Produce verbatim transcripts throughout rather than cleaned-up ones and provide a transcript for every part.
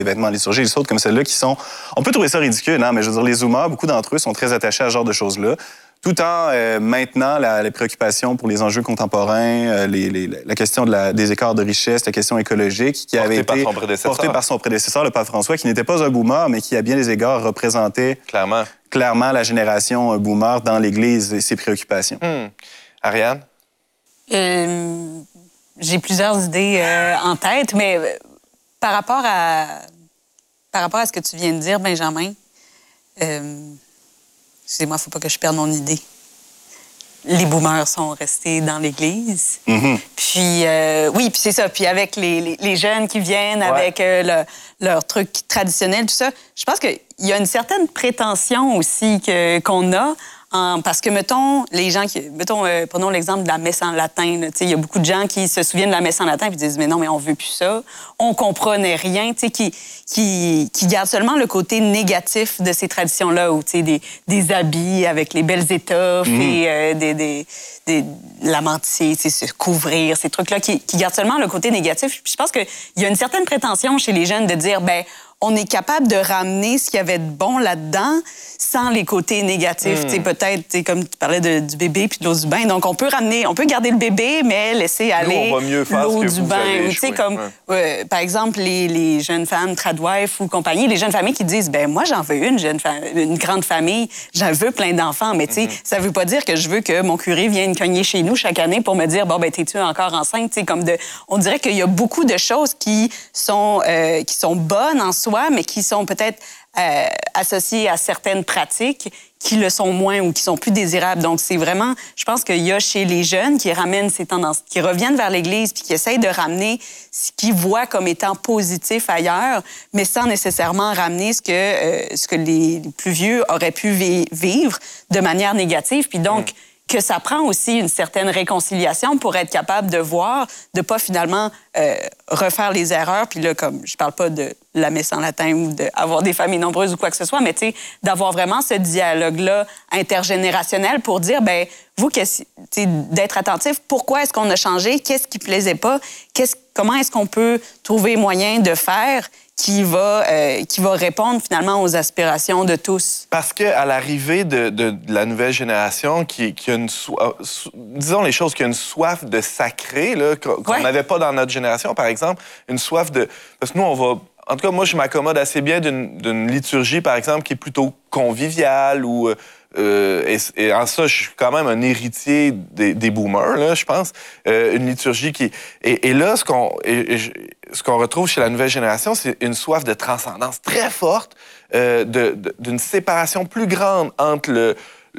les vêtements liturgiques, les autres comme celles-là qui sont... On peut trouver ça ridicule, hein, mais je veux dire, les Zoomers, beaucoup d'entre eux sont très attachés à ce genre de choses-là, tout en euh, maintenant la, les préoccupations pour les enjeux contemporains, euh, les, les, la question de la, des écarts de richesse, la question écologique, qui porté avait par été son prédécesseur. portée par son prédécesseur, le pape François, qui n'était pas un boomer, mais qui, à bien des égards, représentait clairement, clairement la génération boomer dans l'Église et ses préoccupations. Hmm. Ariane? Euh, j'ai plusieurs idées euh, en tête, mais euh, par rapport à par rapport à ce que tu viens de dire, Benjamin, euh, excusez-moi, il ne faut pas que je perde mon idée. Les boomers sont restés dans l'Église. Mm-hmm. Puis, euh, oui, puis c'est ça. Puis avec les, les, les jeunes qui viennent, ouais. avec euh, le, leur truc traditionnel, tout ça, je pense qu'il y a une certaine prétention aussi que, qu'on a. En, parce que, mettons, les gens qui... Mettons, euh, prenons l'exemple de la messe en latin. Il y a beaucoup de gens qui se souviennent de la messe en latin et disent « Mais non, mais on veut plus ça. On comprenait rien. » Qui, qui, qui gardent seulement le côté négatif de ces traditions-là, où des, des habits avec les belles étoffes mmh. et euh, des, des, des, la mantille, se couvrir, ces trucs-là, qui, qui gardent seulement le côté négatif. Puis je pense qu'il y a une certaine prétention chez les jeunes de dire « ben on est capable de ramener ce qu'il y avait de bon là-dedans sans les côtés négatifs. Mm. Peut-être, comme tu parlais de, du bébé puis de l'eau du bain. Donc, on peut ramener, on peut garder le bébé, mais laisser aller Nous, on va mieux faire l'eau ce que du vous bain. avez Tu sais, comme, ouais. euh, par exemple, les, les jeunes femmes tradwife ou compagnie, les jeunes familles qui disent, ben moi, j'en veux une, jeune une grande famille, j'en veux plein d'enfants. Mais tu sais, mm-hmm. ça veut pas dire que je veux que mon curé vienne cogner chez nous chaque année pour me dire, bon, ben t'es-tu encore enceinte? Tu sais, comme de, on dirait qu'il y a beaucoup de choses qui sont, euh, qui sont bonnes en soi, mais qui sont peut-être euh, associées à certaines pratiques qui le sont moins ou qui sont plus désirables. Donc, c'est vraiment, je pense qu'il y a chez les jeunes qui ramènent ces tendances, qui reviennent vers l'Église puis qui essayent de ramener ce qu'ils voient comme étant positif ailleurs, mais sans nécessairement ramener ce que, euh, ce que les, les plus vieux auraient pu vi- vivre de manière négative. Puis donc, mmh. que ça prend aussi une certaine réconciliation pour être capable de voir, de pas finalement euh, refaire les erreurs. Puis là, comme je parle pas de la messe en latin ou d'avoir des familles nombreuses ou quoi que ce soit, mais tu sais, d'avoir vraiment ce dialogue-là intergénérationnel pour dire, ben vous, d'être attentif, pourquoi est-ce qu'on a changé, qu'est-ce qui plaisait pas, qu'est-ce, comment est-ce qu'on peut trouver moyen de faire qui va, euh, qui va répondre finalement aux aspirations de tous. Parce qu'à l'arrivée de, de, de la nouvelle génération, qui, qui a une soif, disons les choses, qui a une soif de sacré, là, qu'on ouais. n'avait pas dans notre génération, par exemple, une soif de... Parce que nous, on va... En tout cas, moi, je m'accommode assez bien d'une, d'une liturgie, par exemple, qui est plutôt conviviale ou... Euh, et, et en ça, je suis quand même un héritier des, des boomers, là, je pense. Euh, une liturgie qui... Et, et là, ce qu'on, et, et, ce qu'on retrouve chez la nouvelle génération, c'est une soif de transcendance très forte, euh, de, de, d'une séparation plus grande entre le,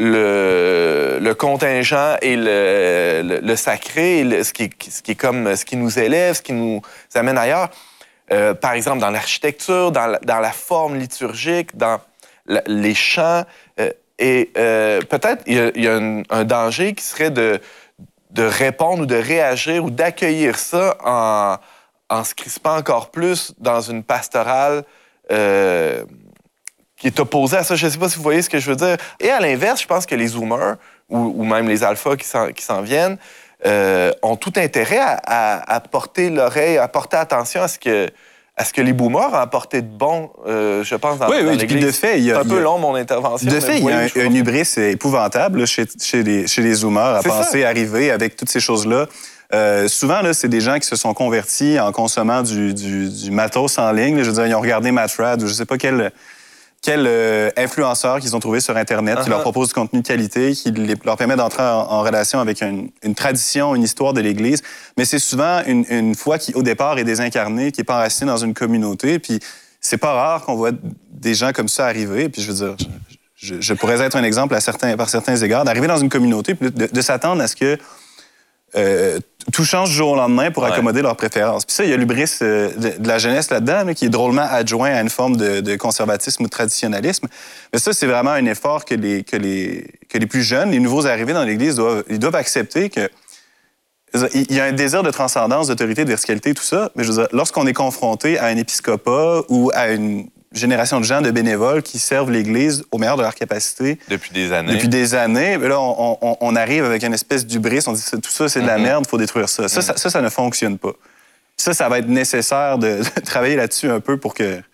le, le contingent et le, le, le sacré, et le, ce, qui, ce qui est comme ce qui nous élève, ce qui nous amène ailleurs. Euh, par exemple, dans l'architecture, dans la, dans la forme liturgique, dans la, les chants... Euh, Et euh, peut-être il y a, il y a un, un danger qui serait de, de répondre ou de réagir ou d'accueillir ça en, en se crispant encore plus dans une pastorale euh, qui est opposée à ça. Je ne sais pas si vous voyez ce que je veux dire. Et à l'inverse, je pense que les Zoomers ou, ou même les Alphas qui s'en, qui s'en viennent euh, ont tout intérêt à, à, à porter l'oreille, à porter attention à ce que... Est-ce que les boomers ont apporté de bon, euh, je pense, dans, oui, dans oui, l'Église? De fait, il y a, c'est un peu il y a, long, mon intervention. De fait, il y a un, un hubris épouvantable chez, chez, les, chez les Zoomers à c'est penser ça. Arriver avec toutes ces choses-là. Euh, souvent, là, c'est des gens qui se sont convertis en consommant du, du, du matos en ligne. Je veux dire, ils ont regardé Matt Fradd ou je ne sais pas quel... Quel euh, influenceur qu'ils ont trouvé sur Internet uh-huh. qui leur propose du contenu de qualité, qui les, leur permet d'entrer en, en relation avec une, une tradition, une histoire de l'Église. Mais c'est souvent une, une foi qui, au départ, est désincarnée, qui n'est pas enracinée dans une communauté. Puis c'est pas rare qu'on voit des gens comme ça arriver. Puis je veux dire, je, je, je pourrais être un exemple à certains, par certains égards, d'arriver dans une communauté puis de, de s'attendre à ce que euh, tout change du jour au lendemain pour ouais. accommoder leurs préférences. Puis ça, il y a l'hubris euh, de, de la jeunesse là-dedans, là, qui est drôlement adjoint à une forme de, de conservatisme ou de traditionnalisme. Mais ça, c'est vraiment un effort que les, que les, que les plus jeunes, les nouveaux arrivés dans l'Église, doivent, ils doivent accepter que il y a un désir de transcendance, d'autorité, de verticalité, tout ça. Mais je veux dire, lorsqu'on est confronté à un épiscopat ou à une génération de gens, de bénévoles qui servent l'Église au meilleur de leur capacité. Depuis des années. Depuis des années. Mais là, on, on, on arrive avec une espèce d'hubris. On dit tout ça, c'est de la mm-hmm. merde, il faut détruire ça. Ça, mm-hmm. ça. ça, ça ne fonctionne pas. Ça, ça va être nécessaire de, de travailler là-dessus un peu pour que